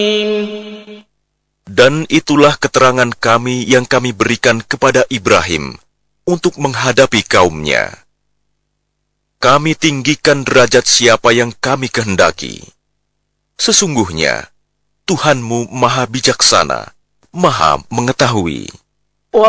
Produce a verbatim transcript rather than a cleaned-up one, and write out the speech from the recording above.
Dan itulah keterangan kami yang kami berikan kepada Ibrahim untuk menghadapi kaumnya. Kami tinggikan derajat siapa yang kami kehendaki. Sesungguhnya, Tuhanmu maha bijaksana, maha mengetahui.